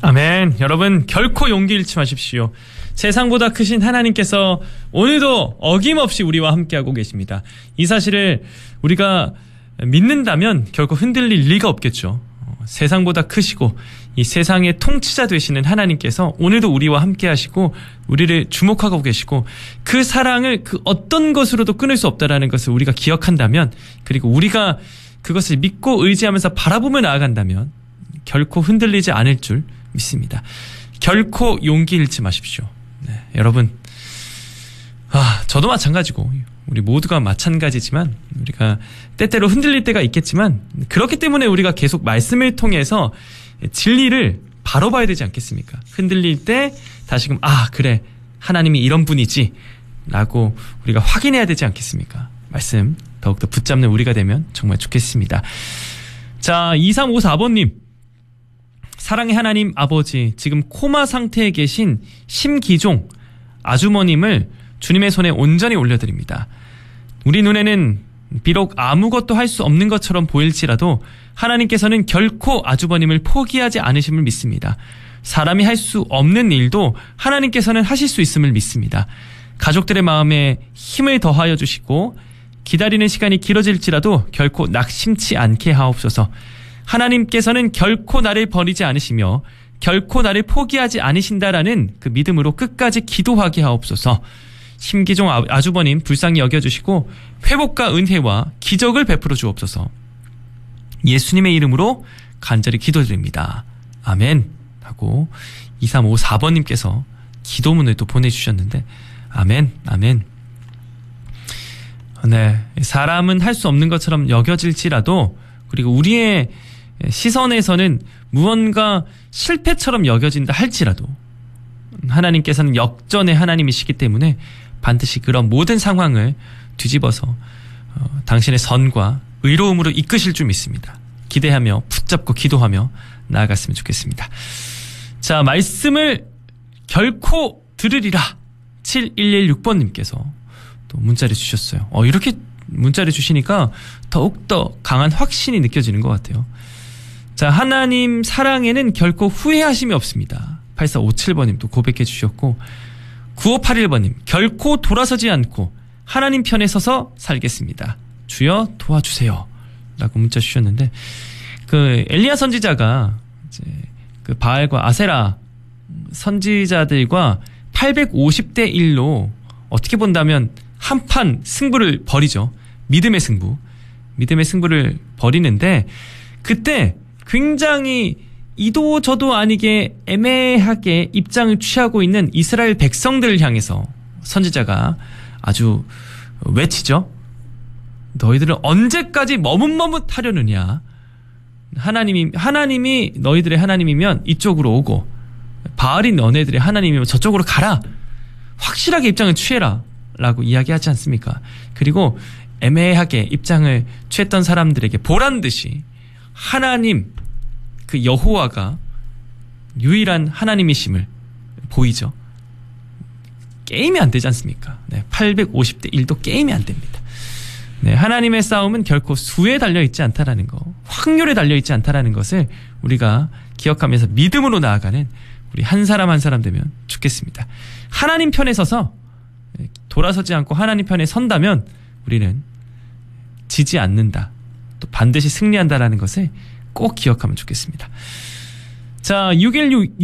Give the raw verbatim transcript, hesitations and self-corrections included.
아멘. 여러분 결코 용기 잃지 마십시오. 세상보다 크신 하나님께서 오늘도 어김없이 우리와 함께하고 계십니다. 이 사실을 우리가 믿는다면 결코 흔들릴 리가 없겠죠. 세상보다 크시고 이 세상의 통치자 되시는 하나님께서 오늘도 우리와 함께 하시고 우리를 주목하고 계시고 그 사랑을 그 어떤 것으로도 끊을 수 없다라는 것을 우리가 기억한다면, 그리고 우리가 그것을 믿고 의지하면서 바라보며 나아간다면 결코 흔들리지 않을 줄 믿습니다. 결코 용기 잃지 마십시오. 네, 여러분, 아, 저도 마찬가지고 우리 모두가 마찬가지지만 우리가 때때로 흔들릴 때가 있겠지만, 그렇기 때문에 우리가 계속 말씀을 통해서 진리를 바로 봐야 되지 않겠습니까? 흔들릴 때 다시금 아 그래 하나님이 이런 분이지 라고 우리가 확인해야 되지 않겠습니까? 말씀 더욱더 붙잡는 우리가 되면 정말 좋겠습니다. 자, 이삼오사 번님, 사랑의 하나님 아버지, 지금 코마 상태에 계신 심기종 아주머님을 주님의 손에 온전히 올려드립니다. 우리 눈에는 비록 아무것도 할 수 없는 것처럼 보일지라도 하나님께서는 결코 아주버님을 포기하지 않으심을 믿습니다. 사람이 할 수 없는 일도 하나님께서는 하실 수 있음을 믿습니다. 가족들의 마음에 힘을 더하여 주시고 기다리는 시간이 길어질지라도 결코 낙심치 않게 하옵소서. 하나님께서는 결코 나를 버리지 않으시며 결코 나를 포기하지 않으신다라는 그 믿음으로 끝까지 기도하게 하옵소서. 심기종 아주버님 불쌍히 여겨주시고 회복과 은혜와 기적을 베풀어 주옵소서. 예수님의 이름으로 간절히 기도드립니다. 아멘 하고 이삼오사 번님께서 기도문을 또 보내주셨는데, 아멘 아멘. 네, 사람은 할 수 없는 것처럼 여겨질지라도, 그리고 우리의 시선에서는 무언가 실패처럼 여겨진다 할지라도 하나님께서는 역전의 하나님이시기 때문에 반드시 그런 모든 상황을 뒤집어서 어, 당신의 선과 의로움으로 이끄실 줄 믿습니다. 기대하며 붙잡고 기도하며 나아갔으면 좋겠습니다. 자, 말씀을 결코 들으리라 칠일일육 번님께서 또 문자를 주셨어요. 어, 이렇게 문자를 주시니까 더욱더 강한 확신이 느껴지는 것 같아요. 자, 하나님 사랑에는 결코 후회하심이 없습니다. 팔사오칠 번님 또 고백해 주셨고, 구오팔일 번님 결코 돌아서지 않고 하나님 편에 서서 살겠습니다. 주여 도와주세요 라고 문자 주셨는데, 그 엘리야 선지자가 이제 그 바알과 아세라 선지자들과 팔백오십 대 일로 어떻게 본다면 한판 승부를 벌이죠. 믿음의 승부. 믿음의 승부를 벌이는데, 그때 굉장히 이도 저도 아니게 애매하게 입장을 취하고 있는 이스라엘 백성들을 향해서 선지자가 아주 외치죠. 너희들은 언제까지 머뭇머뭇하려느냐. 하나님이, 하나님이 너희들의 하나님이면 이쪽으로 오고 바알이 너네들의 하나님이면 저쪽으로 가라. 확실하게 입장을 취해라 라고 이야기하지 않습니까? 그리고 애매하게 입장을 취했던 사람들에게 보란듯이 하나님, 그 여호와가 유일한 하나님이심을 보이죠. 게임이 안 되지 않습니까? 네, 팔백오십 대 일도 게임이 안 됩니다. 네, 하나님의 싸움은 결코 수에 달려있지 않다라는 거, 확률에 달려있지 않다라는 것을 우리가 기억하면서 믿음으로 나아가는 우리 한 사람 한 사람 되면 좋겠습니다. 하나님 편에 서서 돌아서지 않고 하나님 편에 선다면 우리는 지지 않는다, 또 반드시 승리한다라는 것을 꼭 기억하면 좋겠습니다. 자, 육일육